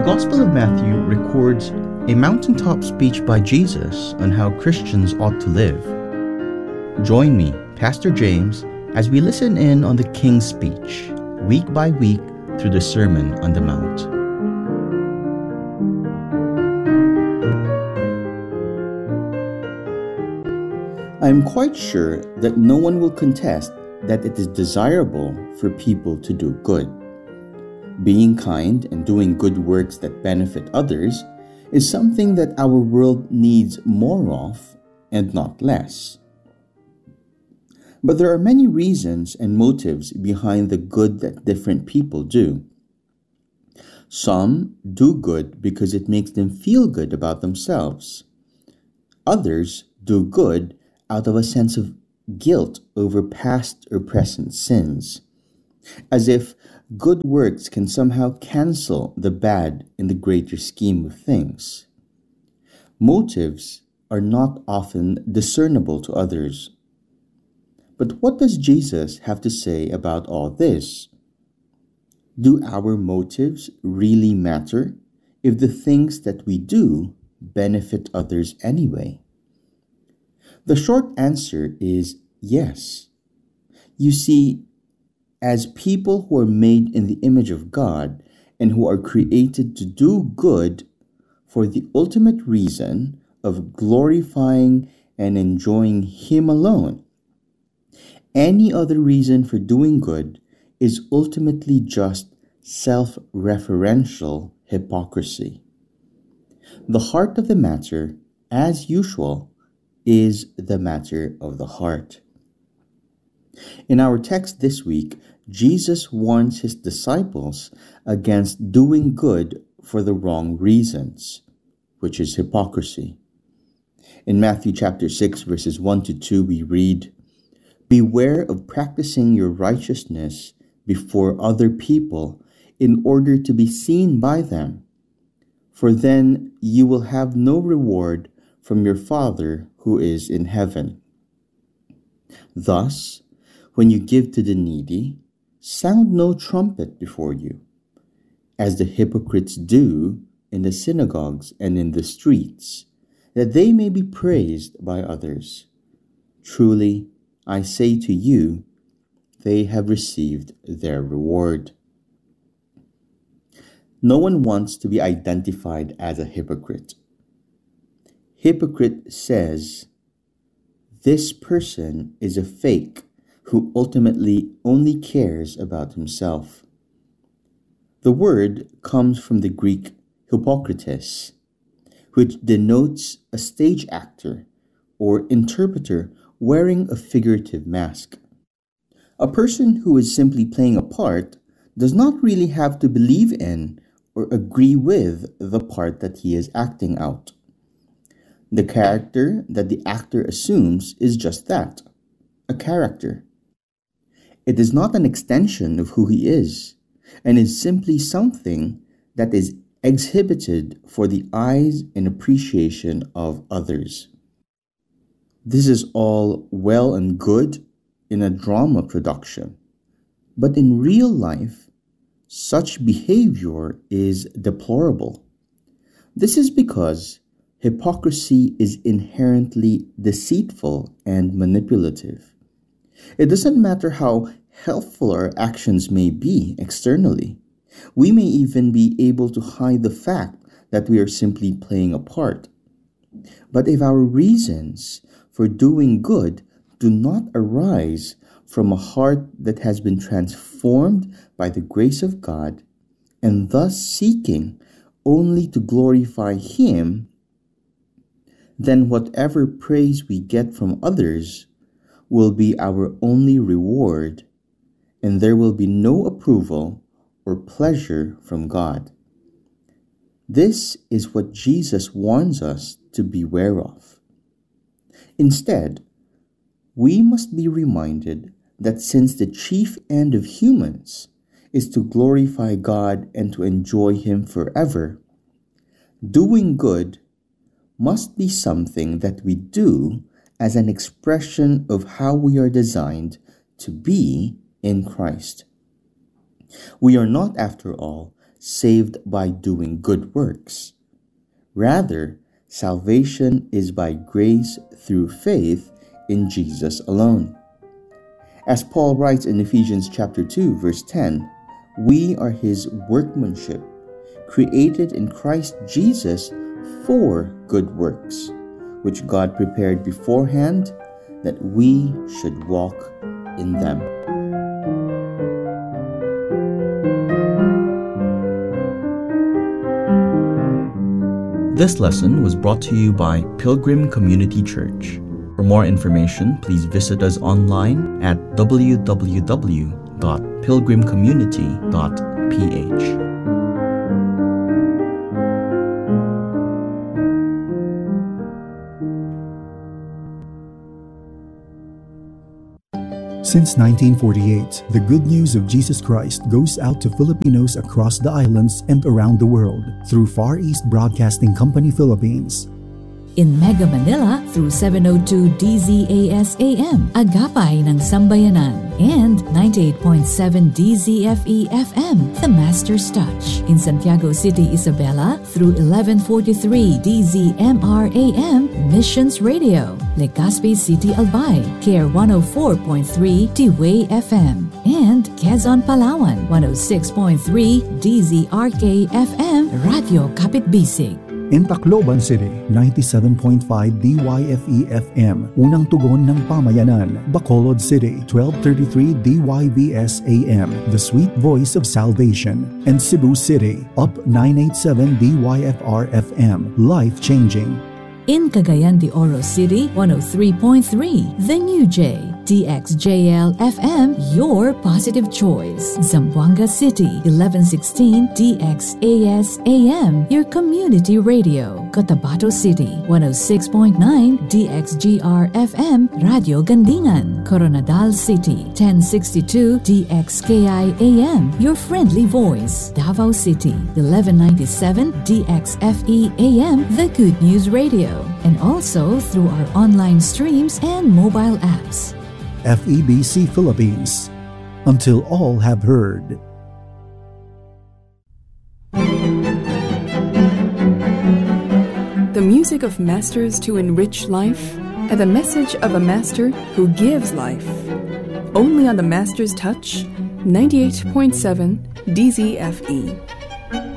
Gospel of Matthew records a mountaintop speech by Jesus on how Christians ought to live. Join me, Pastor James, as we listen in on the King's speech, week by week through the Sermon on the Mount. I am quite sure that no one will contest that it is desirable for people to do good. Being kind and doing good works that benefit others is something that our world needs more of and not less. But there are many reasons and motives behind the good that different people do. Some do good because it makes them feel good about themselves. Others do good out of a sense of guilt over past or present sins, as if good works can somehow cancel the bad in the greater scheme of things. Motives are not often discernible to others. But what does Jesus have to say about all this? Do our motives really matter if the things that we do benefit others anyway? The short answer is yes. You see, as people who are made in the image of God and who are created to do good for the ultimate reason of glorifying and enjoying Him alone, any other reason for doing good is ultimately just self-referential hypocrisy. The heart of the matter, as usual, is the matter of the heart. In our text this week, Jesus warns His disciples against doing good for the wrong reasons, which is hypocrisy. In Matthew chapter 6, verses 1 to 2, we read, "Beware of practicing your righteousness before other people in order to be seen by them, for then you will have no reward from your Father who is in heaven. Thus, when you give to the needy, sound no trumpet before you, as the hypocrites do in the synagogues and in the streets, that they may be praised by others. Truly, I say to you, they have received their reward." No one wants to be identified as a hypocrite. Hypocrite says, this person is a fake who ultimately only cares about himself. The word comes from the Greek hypokrites, which denotes a stage actor or interpreter wearing a figurative mask. A person who is simply playing a part does not really have to believe in or agree with the part that he is acting out. The character that the actor assumes is just that, a character. It is not an extension of who he is, and is simply something that is exhibited for the eyes and appreciation of others. This is all well and good in a drama production, but in real life, such behavior is deplorable. This is because hypocrisy is inherently deceitful and manipulative. It doesn't matter how helpful our actions may be externally. We may even be able to hide the fact that we are simply playing a part. But if our reasons for doing good do not arise from a heart that has been transformed by the grace of God, and thus seeking only to glorify Him, then whatever praise we get from others will be our only reward, and there will be no approval or pleasure from God. This is what Jesus warns us to beware of. Instead, we must be reminded that since the chief end of humans is to glorify God and to enjoy Him forever, doing good must be something that we do as an expression of how we are designed to be in Christ. We are not, after all, saved by doing good works. Rather, salvation is by grace through faith in Jesus alone. As Paul writes in Ephesians chapter 2, verse 10, we are his workmanship, created in Christ Jesus for good works, which God prepared beforehand that we should walk in them. This lesson was brought to you by Pilgrim Community Church. For more information, please visit us online at www.pilgrimcommunity.ph. Since 1948, the good news of Jesus Christ goes out to Filipinos across the islands and around the world through Far East Broadcasting Company Philippines. In Mega Manila through 702 DZAS AM, Agapay ng Sambayanan, and 98.7 DZFE FM, The Master's Touch. In Santiago City, Isabela through 1143 DZMR AM, Missions Radio. Legazpi City, Albay, KR 104.3 T-Way FM. And Quezon, Palawan, 106.3 DZRK FM, Radio Kapitbisig. In Tacloban City, 97.5 DYFE FM, Unang Tugon ng Pamayanan. Bacolod City, 1233 DYVS AM, The Sweet Voice of Salvation. And Cebu City, up 987 DYFR FM, Life Changing. In Cagayan de Oro City, 103.3 The New J, DXJL FM, your positive choice. Zamboanga City, 1116 DXAS AM, your community radio. Cotabato City, 106.9 DXGR FM, Radio Gandingan. Coronadal City, 1062 DXKI AM, your friendly voice. Davao City, 1197 DXFE AM, the Good News Radio. And also through our online streams and mobile apps. FEBC Philippines, until all have heard. The music of masters to enrich life, and the message of a master who gives life. Only on the Master's Touch, 98.7 DZFE.